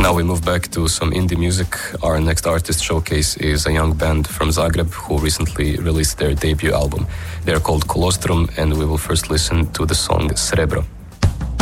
Now we move back to some indie music. Our next artist showcase is a young band from Zagreb who recently released their debut album. They are called Colostrum, and we will first listen to the song Srebro.